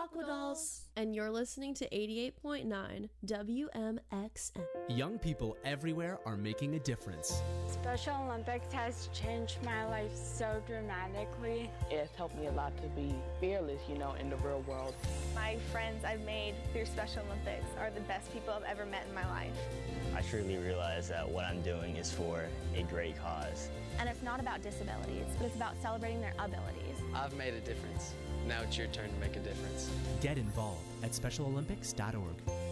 Aquadolls. And you're listening to 88.9 WMXM. Young people everywhere are making a difference. Special Olympics has changed my life so dramatically. It's helped me a lot to be fearless, in the real world. My friends I've made through Special Olympics are the best people I've ever met in my life. I truly realize that what I'm doing is for a great cause. And it's not about disabilities, but it's about celebrating their abilities. I've made a difference. Now it's your turn to make a difference. Get involved at SpecialOlympics.org.